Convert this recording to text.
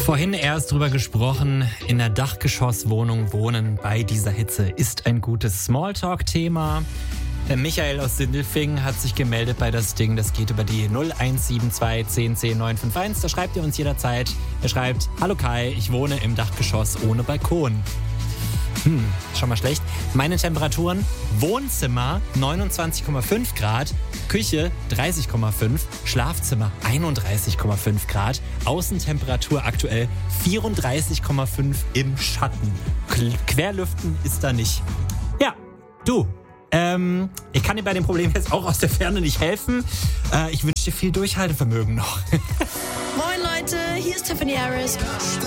Vorhin erst drüber gesprochen, in der Dachgeschosswohnung wohnen bei dieser Hitze ist ein gutes Smalltalk-Thema. Der Michael aus Sindelfingen hat sich gemeldet bei das Ding, das geht über die 0172 10 10 951. Da schreibt ihr uns jederzeit. Er schreibt: Hallo Kai, ich wohne im Dachgeschoss ohne Balkon. Schon mal schlecht. Meine Temperaturen: Wohnzimmer 29,5 Grad, Küche 30,5, Schlafzimmer 31,5 Grad, Außentemperatur aktuell 34,5 im Schatten. Querlüften ist da nicht. Ja, du. Ich kann dir bei dem Problem jetzt auch aus der Ferne nicht helfen. Ich wünsche dir viel Durchhaltevermögen noch. Moin Leute, hier ist Tiffany Harris.